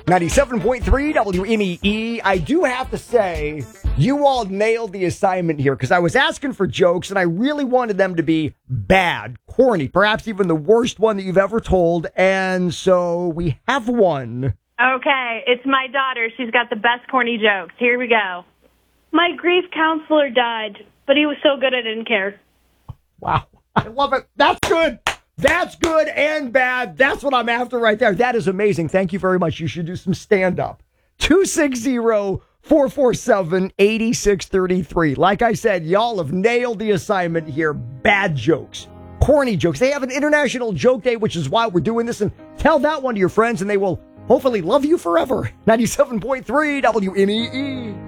97.3 WMEE. I do have to say, you all nailed the assignment here because I was asking for jokes and I really wanted them to be bad, corny, perhaps even the worst one that you've ever told. And so we have one. Okay, it's my daughter. She's got the best corny jokes. Here we go. My grief counselor died, but he was so good I didn't care. Wow. I love it. That's good. That's good and bad. That's what I'm after right there. That is amazing. Thank you very much. You should do some stand-up. 260-447-8633. Like I said, y'all have nailed the assignment here. Bad jokes. Corny jokes. They have an International Joke Day, which is why we're doing this. And tell that one to your friends, and they will hopefully love you forever. 97.3 WMEE.